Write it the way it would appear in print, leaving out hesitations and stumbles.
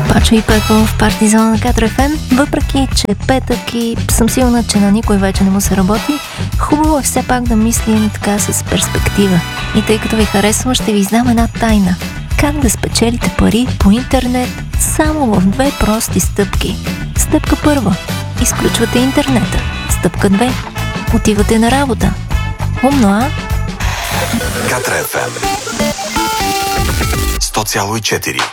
Пачо и Пепо в партизона на Катро FM. Въпреки, че е петък и съм сигурна, че на никой вече не му се работи, хубаво е все пак да мислим така с перспектива. И тъй като ви харесвам, ще ви знам една тайна. Как да спечелите пари по интернет само в 2 прости стъпки. Стъпка 1. Изключвате интернета. Стъпка 2. Отивате на работа. Умно, а? Катро FM 100,4